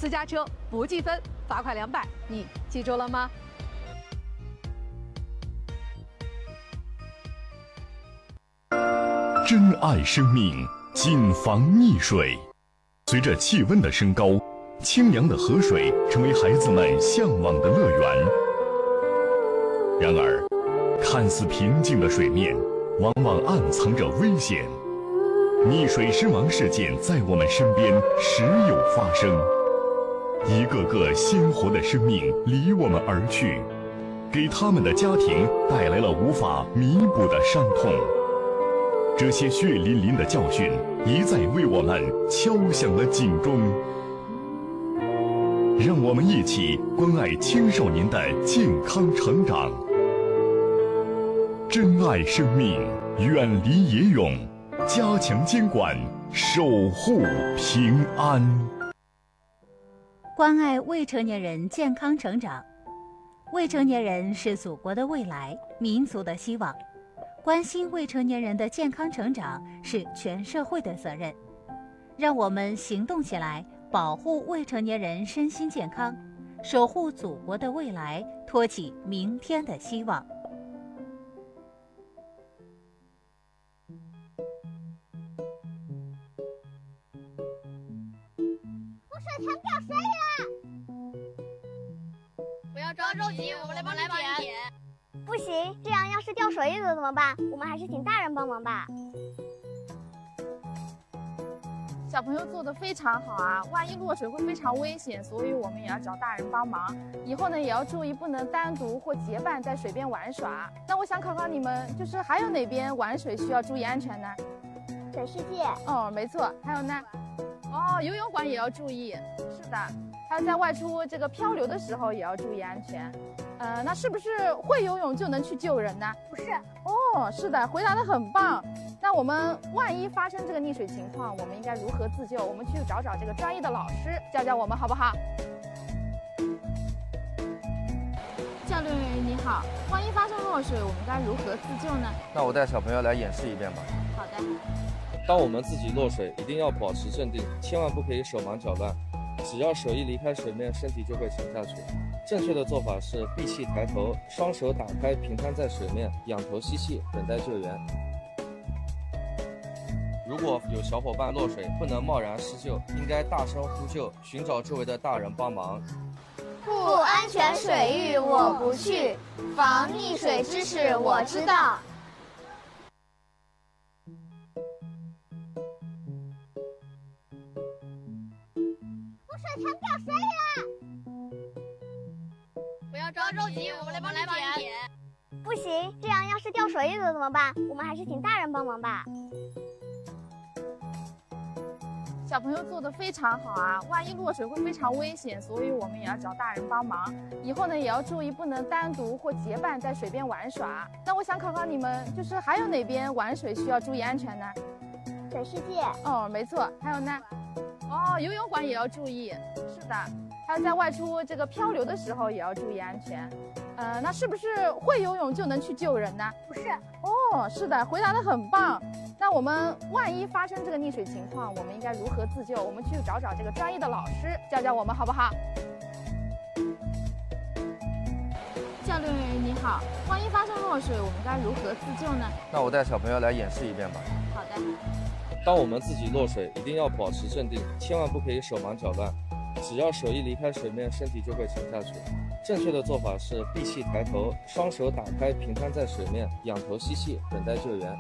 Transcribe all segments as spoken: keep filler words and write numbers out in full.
私家车不计分，罚款两百，你记住了吗？ 珍爱生命，谨防溺水。随着气温的升高，清凉的河水成为孩子们向往的乐园。然而，看似平静的水面，往往暗藏着危险。溺水身亡事件在我们身边时有发生，一个个鲜活的生命离我们而去，给他们的家庭带来了无法弥补的伤痛。这些血淋淋的教训一再为我们敲响了警钟。让我们一起关爱青少年的健康成长，珍爱生命，远离野泳，加强监管，守护平安。 关爱未成年人健康成长。未成年人是祖国的未来，民族的希望。关心未成年人的健康成长是全社会的责任。让我们行动起来，保护未成年人身心健康，守护祖国的未来，托起明天的希望。 我水塘掉水里了！ 不要着急，我们来帮你捡。 不行，这样要是掉水里了怎么办？我们还是请大人帮忙吧。 小朋友做得非常好啊，万一落水会非常危险，所以我们也要找大人帮忙。以后呢，也要注意不能单独或结伴在水边玩耍。那我想考考你们，就是还有哪边玩水需要注意安全呢？ 水世界。 哦，没错。还有呢？哦，游泳馆也要注意。是的。还有在外出这个漂流的时候也要注意安全。呃，那是不是会游泳就能去救人呢？ 不是。 哦，是的，回答得很棒。那我们万一发生这个溺水情况，我们应该如何自救？我们去找找这个专业的老师教教我们，好不好？教练员你好，万一发生落水，我们该如何自救呢？ 那我带小朋友来演示一遍吧。 好的。 当我们自己落水，一定要保持镇定，千万不可以手忙脚乱。只要手一离开水面，身体就会沉下去。正确的做法是闭气抬头，双手打开，平摊在水面，仰头吸气，等待救援。如果有小伙伴落水，不能贸然施救，应该大声呼救，寻找周围的大人帮忙。 不安全水域我不去，防溺水知识我知道。我水塘掉水里了！ 不要着急，我们来帮你捡。 不行，这样要是掉水里了怎么办？我们还是请大人帮忙吧。 小朋友做得非常好啊，万一落水会非常危险，所以我们也要找大人帮忙。以后呢，也要注意不能单独或结伴在水边玩耍。那我想考考你们，就是还有哪边玩水需要注意安全呢？ 水世界。 哦，没错。还有呢？哦，游泳馆也要注意。是的。还有在外出这个漂流的时候也要注意安全。呃，那是不是会游泳就能去救人呢？ 不是。 哦，是的，回答得很棒。那我们万一发生这个溺水情况，我们应该如何自救？我们去找找这个专业的老师教教我们，好不好？教练员你好，万一发生落水，我们该如何自救呢？ 那我带小朋友来演示一遍吧。 好的。 当我们自己落水，一定要保持镇定，千万不可以手忙脚乱。只要手一离开水面，身体就会沉下去。正确的做法是闭气抬头，双手打开，平摊在水面，仰头吸气，等待救援。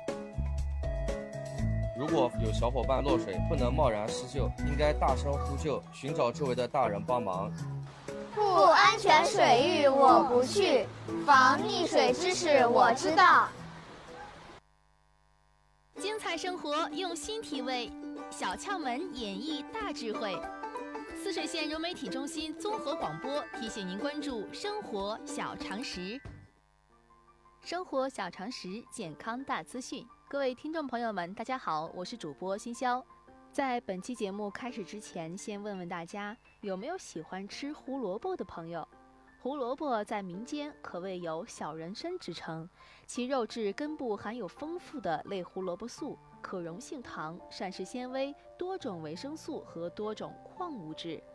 如果有小伙伴落水，不能贸然施救，应该大声呼救，寻找周围的大人帮忙。 不安全水域我不去，防溺水知识我知道。 精彩生活用心体味，小窍门演绎大智慧。泗水县融媒体中心综合广播提醒您关注生活小常识。生活小常识，健康大资讯。各位听众朋友们，大家好，我是主播新潇。在本期节目开始之前，先问问大家有没有喜欢吃胡萝卜的朋友？胡萝卜在民间可谓有小人参之称，其肉质根部含有丰富的类胡萝卜素、可溶性糖、膳食纤维、多种维生素和多种矿物质。